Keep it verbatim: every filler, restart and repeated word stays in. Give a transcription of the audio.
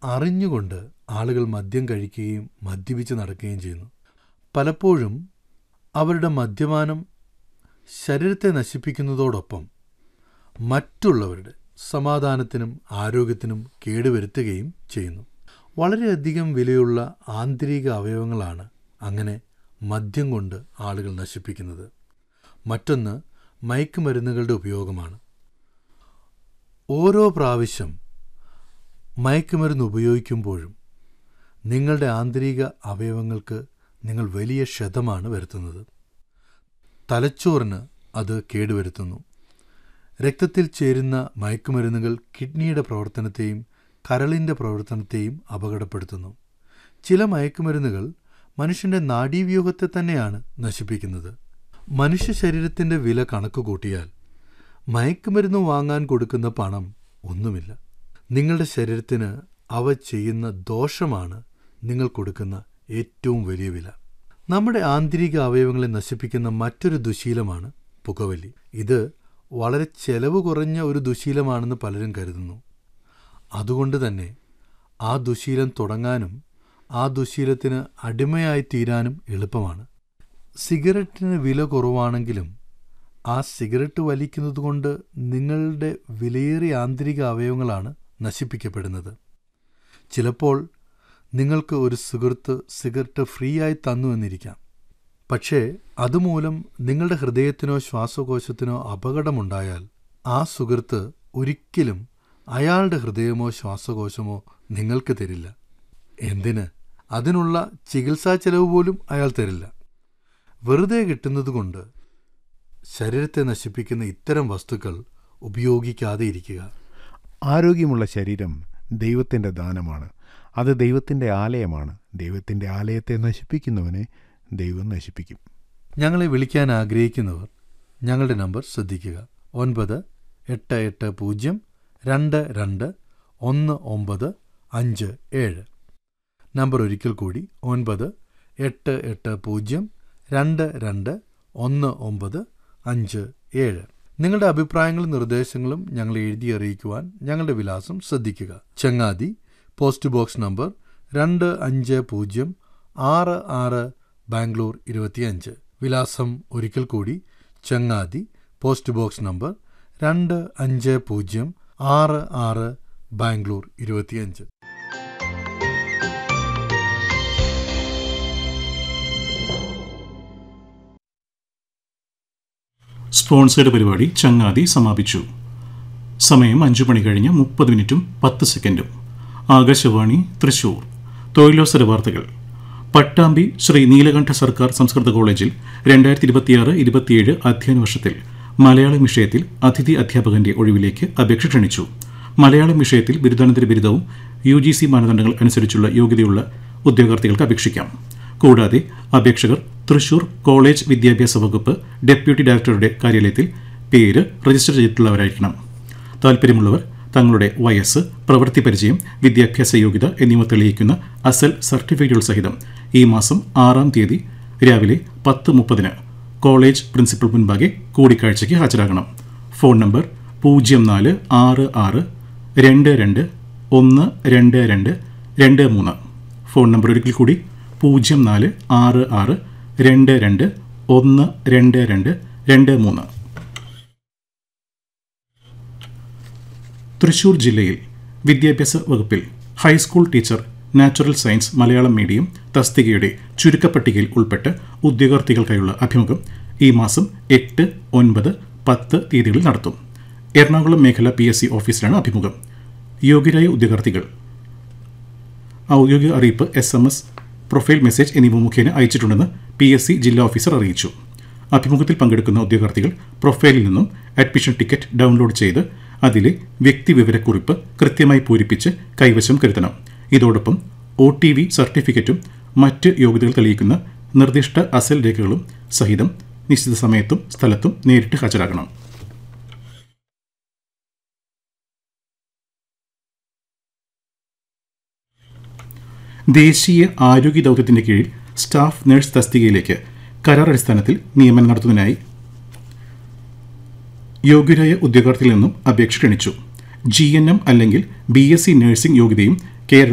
അറിഞ്ഞുകൊണ്ട് ആളുകൾ മദ്യം കഴിക്കുകയും മദ്യപിച്ച് നടക്കുകയും ചെയ്യുന്നു. പലപ്പോഴും അവരുടെ മദ്യപാനം ശരീരത്തെ നശിപ്പിക്കുന്നതോടൊപ്പം മറ്റുള്ളവരുടെ സമാധാനത്തിനും ആരോഗ്യത്തിനും കേടുവരുത്തുകയും ചെയ്യുന്നു. വളരെയധികം വിലയുള്ള ആന്തരിക അവയവങ്ങളാണ് അങ്ങനെ മദ്യം കൊണ്ട് ആളുകൾ നശിപ്പിക്കുന്നത്. മറ്റൊന്ന് മയക്കുമരുന്നുകളുടെ ഉപയോഗമാണ്. ഓരോ പ്രാവശ്യം മയക്കുമരുന്ന് ഉപയോഗിക്കുമ്പോഴും നിങ്ങളുടെ ആന്തരിക അവയവങ്ങൾക്ക് നിങ്ങൾ വലിയ ക്ഷതമാണ് വരുത്തുന്നത്. തലച്ചോറിന് അത് കേടുവരുത്തുന്നു. രക്തത്തിൽ ചേരുന്ന മയക്കുമരുന്നുകൾ കിഡ്നിയുടെ പ്രവർത്തനത്തെയും കരളിൻ്റെ പ്രവർത്തനത്തെയും അപകടപ്പെടുത്തുന്നു. ചില മയക്കുമരുന്നുകൾ മനുഷ്യൻ്റെ നാഡീവ്യൂഹത്തെ തന്നെയാണ് നശിപ്പിക്കുന്നത്. മനുഷ്യ ശരീരത്തിൻ്റെ വില കണക്ക് കൂട്ടിയാൽ മയക്കുമരുന്ന് വാങ്ങാൻ കൊടുക്കുന്ന പണം ഒന്നുമില്ല. നിങ്ങളുടെ ശരീരത്തിന് അവ ചെയ്യുന്ന ദോഷമാണ് നിങ്ങൾ കൊടുക്കുന്ന ഏറ്റവും വലിയ വില. നമ്മുടെ ആന്തരിക അവയവങ്ങളെ നശിപ്പിക്കുന്ന മറ്റൊരു ദുശീലമാണ് പുകവലി. ഇത് വളരെ ചെലവ് കുറഞ്ഞ ഒരു ദുശീലമാണെന്ന് പലരും കരുതുന്നു. അതുകൊണ്ട് തന്നെ ആ ദുശീലം തുടങ്ങാനും ആ ദുശീലത്തിന് അടിമയായി തീരാനും എളുപ്പമാണ്. സിഗരറ്റിന് വില കുറവാണെങ്കിലും ആ സിഗരറ്റ് വലിക്കുന്നത് കൊണ്ട് നിങ്ങളുടെ വിലയേറിയ ആന്തരിക അവയവങ്ങളാണ് നശിപ്പിക്കപ്പെടുന്നത്. ചിലപ്പോൾ നിങ്ങൾക്ക് ഒരു സുഹൃത്ത് സിഗരറ്റ് ഫ്രീ ആയി തന്നു എന്നിരിക്കാം. പക്ഷേ അതുമൂലം നിങ്ങളുടെ ഹൃദയത്തിനോ ശ്വാസകോശത്തിനോ അപകടമുണ്ടായാൽ ആ സുഹൃത്ത് ഒരിക്കലും അയാളുടെ ഹൃദയമോ ശ്വാസകോശമോ നിങ്ങൾക്ക് തരില്ല. എന്തിന്? അതിനുള്ള ചികിത്സാ ചെലവ് പോലും അയാൾ തരില്ല. വെറുതെ കിട്ടുന്നതുകൊണ്ട് ശരീരത്തെ നശിപ്പിക്കുന്ന ഇത്തരം വസ്തുക്കൾ ഉപയോഗിക്കാതെ ഇരിക്കുക. ആരോഗ്യമുള്ള ശരീരം ദൈവത്തിൻ്റെ ദാനമാണ്. അത് ദൈവത്തിൻ്റെ ആലയമാണ്. ദൈവത്തിൻ്റെ ആലയത്തെ നശിപ്പിക്കുന്നവനെ ദൈവം നശിപ്പിക്കും. ഞങ്ങളെ വിളിക്കാൻ ആഗ്രഹിക്കുന്നവർ ഞങ്ങളുടെ നമ്പർ ശ്രദ്ധിക്കുക. ഒൻപത് എട്ട് എട്ട് പൂജ്യം രണ്ട് രണ്ട് ഒന്ന് ഒമ്പത് അഞ്ച് ഏഴ്. നമ്പർ ഒരിക്കൽ കൂടി ഒൻപത് എട്ട് എട്ട് പൂജ്യം രണ്ട് രണ്ട് ഒന്ന് ഒമ്പത് അഞ്ച് ഏഴ്. നിങ്ങളുടെ അഭിപ്രായങ്ങളും നിർദ്ദേശങ്ങളും ഞങ്ങളെ എഴുതി അറിയിക്കുവാൻ ഞങ്ങളുടെ വിലാസം ശ്രദ്ധിക്കുക. ചങ്ങാതി, പോസ്റ്റ് ബോക്സ് നമ്പർ രണ്ട് അഞ്ച് പൂജ്യം ആറ് ആറ്, ബാംഗ്ലൂർ ഇരുപത്തിയഞ്ച്. വിലാസം ഒരിക്കൽ കൂടി ചങ്ങാതി, പോസ്റ്റ് ബോക്സ് നമ്പർ രണ്ട് അഞ്ച് പൂജ്യം ആറ് ആറ്, ബാംഗ്ലൂർ ഇരുപത്തിയഞ്ച്. സ്പോൺസേഡ് പരിപാടി ചങ്ങാതി സമാപിച്ചു. സമയം അഞ്ചു മണി കഴിഞ്ഞ് മുപ്പത് മിനിറ്റും പത്ത് സെക്കൻഡും. ആകാശവാണി തൃശൂർ. തൊഴിലവസര വാർത്തകൾ. പട്ടാമ്പി ശ്രീ നീലകണ്ഠ സർക്കാർ സംസ്കൃത കോളേജിൽ രണ്ടായിരത്തി ഇരുപത്തിയാറ് ഇരുപത്തിയേഴ് അധ്യയന വർഷത്തിൽ മലയാളം വിഷയത്തിൽ അതിഥി അധ്യാപകന്റെ ഒഴിവിലേക്ക് അപേക്ഷ ക്ഷണിച്ചു. മലയാളം വിഷയത്തിൽ ബിരുദാനന്തര ബിരുദവും യു ജി സി മാനദണ്ഡങ്ങൾ അനുസരിച്ചുള്ള യോഗ്യതയുള്ള ഉദ്യോഗാർത്ഥികൾക്ക് അപേക്ഷിക്കാം. കൂടാതെ അപേക്ഷകർ തൃശൂർ കോളേജ് വിദ്യാഭ്യാസ വകുപ്പ് ഡെപ്യൂട്ടി ഡയറക്ടറുടെ കാര്യാലയത്തിൽ പേര് രജിസ്റ്റർ ചെയ്തിട്ടുള്ളവരായിരിക്കണം. താൽപ്പര്യമുള്ളവർ തങ്ങളുടെ വയസ്സ്, പ്രവൃത്തി പരിചയം, വിദ്യാഭ്യാസ യോഗ്യത എന്നിവ തെളിയിക്കുന്ന അസൽ സർട്ടിഫിക്കറ്റുകൾ സഹിതം ഈ മാസം ആറാം തീയതി രാവിലെ പത്ത് മുപ്പതിന് കോളേജ് പ്രിൻസിപ്പൽ മുൻപാകെ കൂടിക്കാഴ്ചയ്ക്ക് ഹാജരാകണം. ഫോൺ നമ്പർ പൂജ്യം നാല് ആറ് ആറ് രണ്ട് രണ്ട് ഒന്ന് രണ്ട് രണ്ട് രണ്ട് മൂന്ന്. ഫോൺ നമ്പർ ഒരിക്കൽ കൂടി പൂജ്യം നാല് ആറ് ആറ് രണ്ട് രണ്ട് ഒന്ന് രണ്ട് രണ്ട് രണ്ട് മൂന്ന്. തൃശൂർ ജില്ലയിൽ വിദ്യാഭ്യാസ വകുപ്പിൽ high school teacher natural science Malayalam medium തസ്തികയുടെ ചുരുക്കപ്പട്ടികയിൽ ഉൾപ്പെട്ട് ഉദ്യോഗാർത്ഥികൾക്കായുള്ള അഭിമുഖം ഈ മാസം എട്ട്, ഒൻപത്, പത്ത് തീയതികളിൽ നടത്തും. എറണാകുളം മേഖല പി എസ് സി ഓഫീസിലാണ് അഭിമുഖം. യോഗ്യരായ ഉദ്യോഗാർത്ഥികൾ ഔദ്യോഗിക അറിയിപ്പ്, S M S, profile message എന്നിവ മുഖേന അയച്ചിട്ടുണ്ടെന്ന് പി എസ് സി ജില്ലാ ഓഫീസർ അറിയിച്ചു. അഭിമുഖത്തിൽ പങ്കെടുക്കുന്ന ഉദ്യോഗാർത്ഥികൾ പ്രൊഫൈലിൽ നിന്നും അഡ്മിഷൻ ടിക്കറ്റ് ഡൗൺലോഡ് ചെയ്ത് അതിലെ വ്യക്തിവിവരക്കുറിപ്പ് കൃത്യമായി പൂരിപ്പിച്ച് കൈവശം കരുതണം. ഇതോടൊപ്പം ഒ ടി വി സർട്ടിഫിക്കറ്റും മറ്റ് യോഗ്യതകൾ തെളിയിക്കുന്ന നിർദ്ദിഷ്ട അസൽ രേഖകളും സഹിതം നിശ്ചിത സമയത്തും സ്ഥലത്തും നേരിട്ട് ഹാജരാകണം. ദേശീയ ആരോഗ്യ ദൗത്യത്തിന്റെ കീഴിൽ സ്റ്റാഫ് നഴ്സ് തസ്തികയിലേക്ക് കരാർ അടിസ്ഥാനത്തിൽ നിയമനം നടത്തുന്നതിനായി യോഗ്യരായ ഉദ്യോഗാർത്ഥികളിൽ നിന്നും അപേക്ഷ ക്ഷണിച്ചു. ജി എൻ എം അല്ലെങ്കിൽ ബി എസ് സി നഴ്സിംഗ് യോഗ്യതയും